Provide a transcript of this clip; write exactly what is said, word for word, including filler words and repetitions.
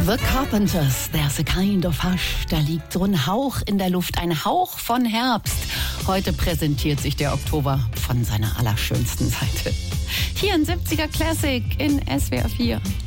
The Carpenters, There's a Kind of Hush. Da liegt so ein Hauch in der Luft, ein Hauch von Herbst. Heute präsentiert sich der Oktober von seiner allerschönsten Seite. Hier ein siebziger Classic in S W R vier.